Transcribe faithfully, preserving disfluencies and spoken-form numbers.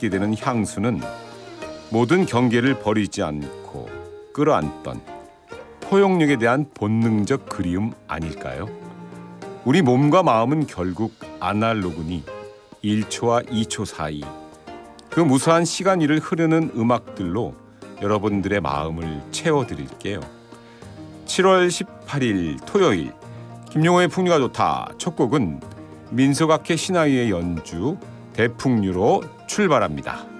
맡게 되는 향수는 모든 경계를 버리지 않고 끌어안던 포용력에 대한 본능적 그리움 아닐까요? 우리 몸과 마음은 결국 아날로그니 일 초와 이 초 사이 그 무수한 시간 위를 흐르는 음악들로 여러분들의 마음을 채워드릴게요. 칠월 십팔일 토요일 김용호의 풍류가 좋다. 첫 곡은 민속악회 신하위의 연주 대풍류로 출발합니다.